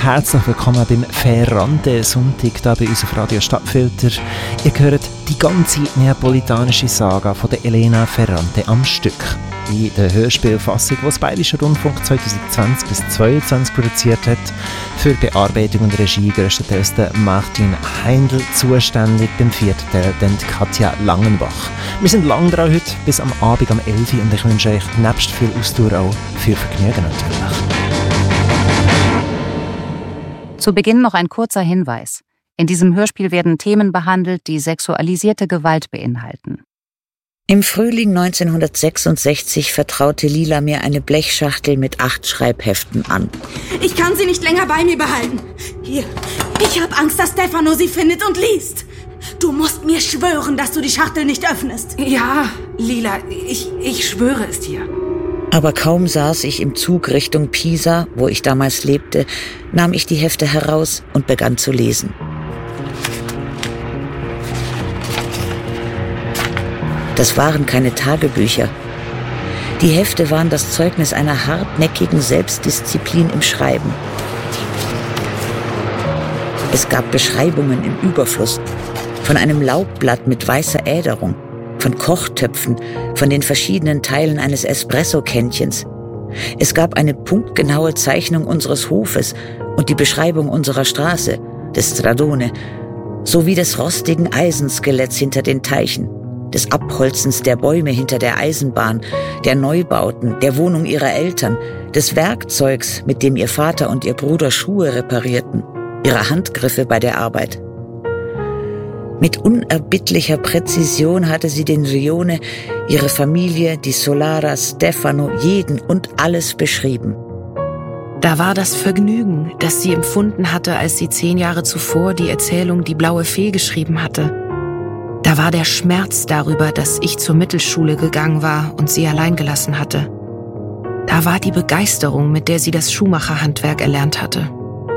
herzlich willkommen beim Ferrante-Sonntag hier bei uns auf Radio Stadtfilter. Ihr hört die ganze neapolitanische Saga von der Elena Ferrante am Stück. In der Hörspielfassung, die das Bayerische Rundfunk 2020 bis 2022 produziert hat. Für Bearbeitung und Regie grösstenteils der Martin Heindl zuständig, beim vierten Teil dann Katja Langenbach. Wir sind lang dran heute, bis am Abend um 11 Uhr und ich wünsche euch nebst viel Ausdauer auch viel Vergnügen natürlich. Zu Beginn noch ein kurzer Hinweis. In diesem Hörspiel werden Themen behandelt, die sexualisierte Gewalt beinhalten. Im Frühling 1966 vertraute Lila mir eine Blechschachtel mit 8 Schreibheften an. Ich kann sie nicht länger bei mir behalten. Hier, ich habe Angst, dass Stefano sie findet und liest. Du musst mir schwören, dass du die Schachtel nicht öffnest. Ja, Lila, ich schwöre es dir. Aber kaum saß ich im Zug Richtung Pisa, wo ich damals lebte, nahm ich die Hefte heraus und begann zu lesen. Das waren keine Tagebücher. Die Hefte waren das Zeugnis einer hartnäckigen Selbstdisziplin im Schreiben. Es gab Beschreibungen im Überfluss von einem Laubblatt mit weißer Äderung, von Kochtöpfen, von den verschiedenen Teilen eines Espresso-Kännchens. Es gab eine punktgenaue Zeichnung unseres Hofes und die Beschreibung unserer Straße, des Stradone, sowie des rostigen Eisenskeletts hinter den Teichen, des Abholzens der Bäume hinter der Eisenbahn, der Neubauten, der Wohnung ihrer Eltern, des Werkzeugs, mit dem ihr Vater und ihr Bruder Schuhe reparierten, ihrer Handgriffe bei der Arbeit. Mit unerbittlicher Präzision hatte sie den Rione, ihre Familie, die Solara, Stefano, jeden und alles beschrieben. Da war das Vergnügen, das sie empfunden hatte, als sie 10 Jahre zuvor die Erzählung Die blaue Fee geschrieben hatte. Da war der Schmerz darüber, dass ich zur Mittelschule gegangen war und sie allein gelassen hatte. Da war die Begeisterung, mit der sie das Schuhmacherhandwerk erlernt hatte.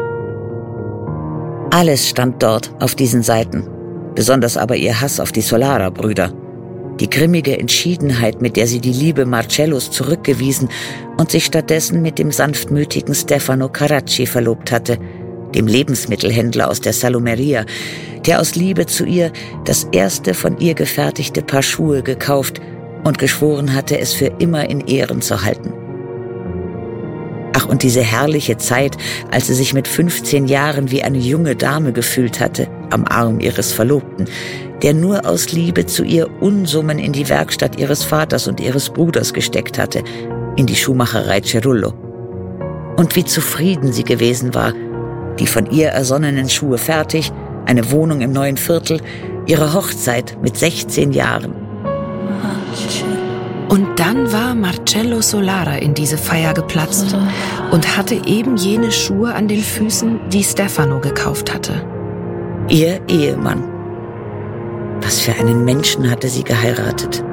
Alles stand dort auf diesen Seiten, besonders aber ihr Hass auf die Solara-Brüder. Die grimmige Entschiedenheit, mit der sie die Liebe Marcellos zurückgewiesen und sich stattdessen mit dem sanftmütigen Stefano Carracci verlobt hatte, dem Lebensmittelhändler aus der Salumeria, der aus Liebe zu ihr das erste von ihr gefertigte Paar Schuhe gekauft und geschworen hatte, es für immer in Ehren zu halten. Ach, und diese herrliche Zeit, als sie sich mit 15 Jahren wie eine junge Dame gefühlt hatte, am Arm ihres Verlobten, der nur aus Liebe zu ihr Unsummen in die Werkstatt ihres Vaters und ihres Bruders gesteckt hatte, in die Schuhmacherei Cerullo. Und wie zufrieden sie gewesen war, die von ihr ersonnenen Schuhe fertig, eine Wohnung im neuen Viertel, ihre Hochzeit mit 16 Jahren. Und dann war Marcello Solara in diese Feier geplatzt und hatte eben jene Schuhe an den Füßen, die Stefano gekauft hatte. Ihr Ehemann. Was für einen Menschen hatte sie geheiratet?